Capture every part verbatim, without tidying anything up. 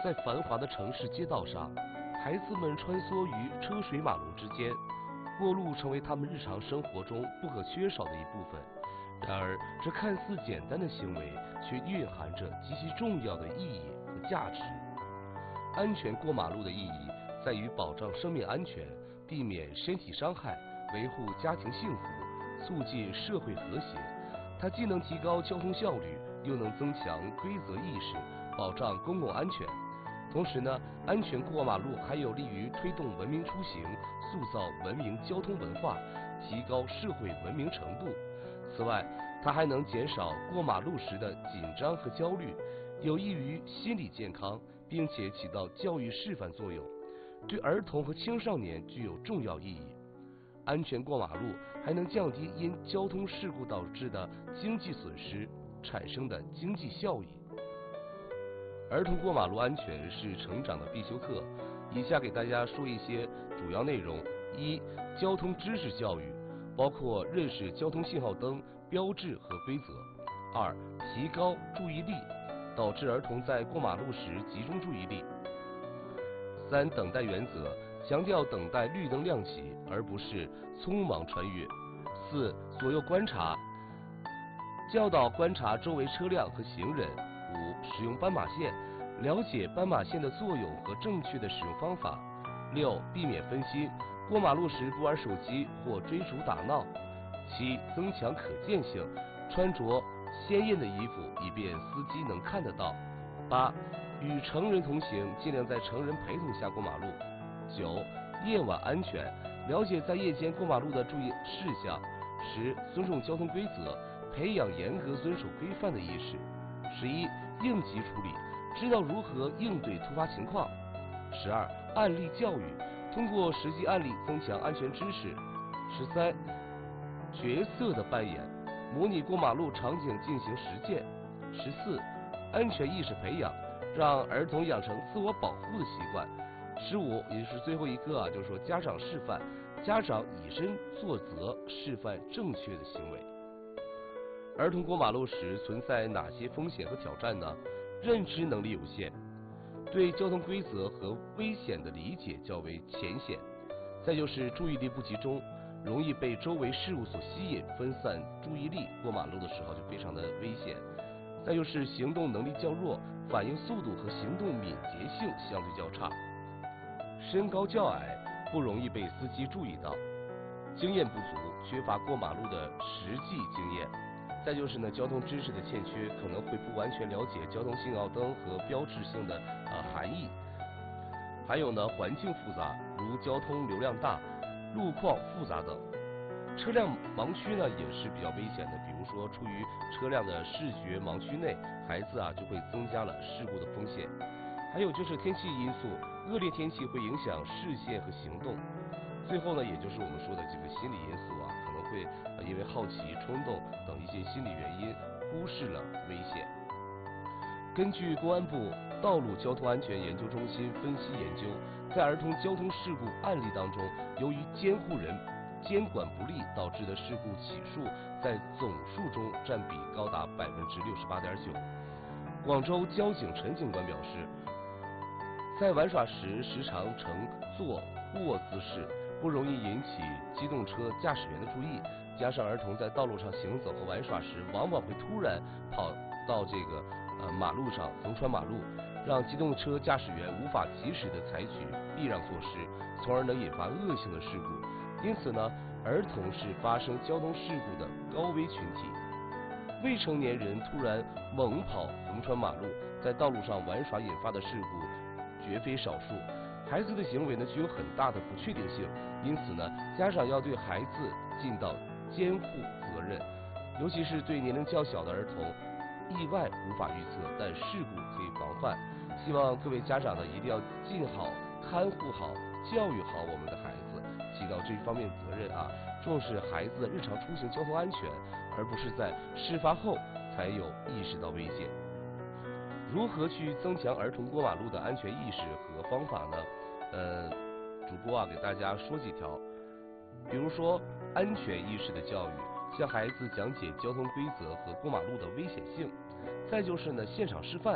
在繁华的城市街道上，孩子们穿梭于车水马龙之间，过路成为他们日常生活中不可缺少的一部分。然而，这看似简单的行为，却蕴含着极其重要的意义和价值。安全过马路的意义在于保障生命安全，避免身体伤害，维护家庭幸福，促进社会和谐。它既能提高交通效率，又能增强规则意识，保障公共安全。同时呢，安全过马路还有利于推动文明出行，塑造文明交通文化，提高社会文明程度。此外，它还能减少过马路时的紧张和焦虑，有益于心理健康，并且起到教育示范作用，对儿童和青少年具有重要意义。安全过马路还能降低因交通事故导致的经济损失产生的经济效益。儿童过马路安全是成长的必修课，以下给大家说一些主要内容：一、交通知识教育，包括认识交通信号灯、标志和规则；二、提高注意力，导致儿童在过马路时集中注意力；三、等待原则，强调等待绿灯亮起，而不是匆忙穿越；四、左右观察，教导观察周围车辆和行人；五、使用斑马线，了解斑马线的作用和正确的使用方法；六、避免分心，过马路时不玩手机或追逐打闹；七、增强可见性，穿着鲜艳的衣服，以便司机能看得到；八、与成人同行，尽量在成人陪同下过马路；九、夜晚安全，了解在夜间过马路的注意事项；十、尊重交通规则，培养严格遵守规范的意识；十一、应急处理，知道如何应对突发情况；十二、案例教育，通过实际案例增强安全知识；十三、角色的扮演，模拟过马路场景进行实践；十四、安全意识培养，让儿童养成自我保护的习惯；十五，也就是最后一个啊，就是说家长示范，家长以身作则，示范正确的行为。儿童过马路时存在哪些风险和挑战呢？认知能力有限，对交通规则和危险的理解较为浅显，再就是注意力不集中，容易被周围事物所吸引，分散注意力，过马路的时候就非常的危险。再就是行动能力较弱，反应速度和行动敏捷性相对较差，身高较矮，不容易被司机注意到，经验不足，缺乏过马路的实际经验。再就是呢，交通知识的欠缺，可能会不完全了解交通信号灯和标志性的呃含义。还有呢，环境复杂，如交通流量大、路况复杂等。车辆盲区呢也是比较危险的，比如说处于车辆的视觉盲区内，孩子啊就会增加了事故的风险。还有就是天气因素，恶劣天气会影响视线和行动。最后呢，也就是我们说的这个心理因素啊，可能会呃因为好奇、冲动等一些心理原因，忽视了危险。根据公安部道路交通安全研究中心分析研究，在儿童交通事故案例当中，由于监护人监管不力导致的事故起数，在总数中占比高达百分之六十八点九。广州交警陈警官表示，在玩耍时时常乘坐卧姿势，不容易引起机动车驾驶员的注意，加上儿童在道路上行走和玩耍时，往往会突然跑到这个呃马路上横穿马路，让机动车驾驶员无法及时的采取避让措施，从而能引发恶性的事故。因此呢，儿童是发生交通事故的高危群体。未成年人突然猛跑横穿马路，在道路上玩耍引发的事故绝非少数。孩子的行为呢具有很大的不确定性，因此呢，家长要对孩子尽到监护责任，尤其是对年龄较小的儿童，意外无法预测，但事故可以防范。希望各位家长呢一定要尽好看护好、教育好我们的孩子，起到这方面责任啊，重视孩子的日常出行交通安全，而不是在事发后才有意识到危险。如何去增强儿童过马路的安全意识和方法呢？呃，主播啊给大家说几条，比如说安全意识的教育，向孩子讲解交通规则和过马路的危险性；再就是呢现场示范，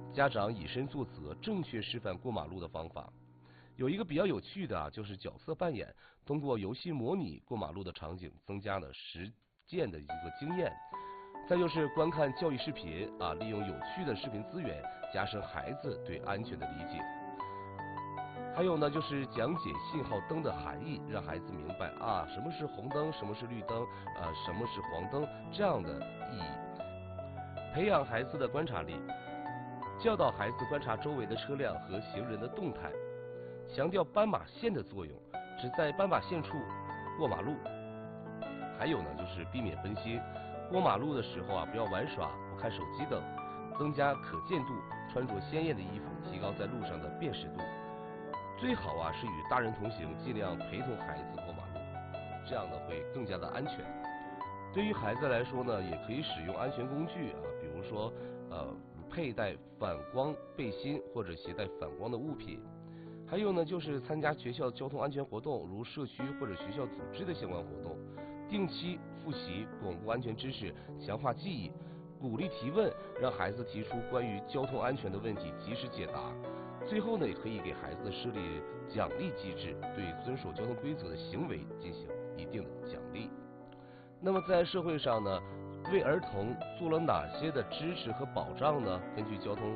家长以身作则，正确示范过马路的方法。有一个比较有趣的啊，就是角色扮演，通过游戏模拟过马路的场景，增加了实践的一个经验。再就是观看教育视频啊，利用有趣的视频资源，加深孩子对安全的理解。还有呢，就是讲解信号灯的含义，让孩子明白啊什么是红灯，什么是绿灯，啊什么是黄灯这样的意义。培养孩子的观察力，教导孩子观察周围的车辆和行人的动态，强调斑马线的作用，只在斑马线处过马路。还有呢，就是避免分心，过马路的时候啊，不要玩耍，不看手机等，增加可见度，穿着鲜艳的衣服，提高在路上的辨识度。最好啊是与大人同行，尽量陪同孩子过马路，这样呢会更加的安全。对于孩子来说呢，也可以使用安全工具啊，比如说呃佩戴反光背心或者携带反光的物品。还有呢，就是参加学校交通安全活动，如社区或者学校组织的相关活动，定期复习巩固安全知识，强化记忆，鼓励提问，让孩子提出关于交通安全的问题，及时解答。最后呢，也可以给孩子设立奖励机制，对遵守交通规则的行为进行一定的奖励。那么在社会上呢，为儿童做了哪些的支持和保障呢？根据交通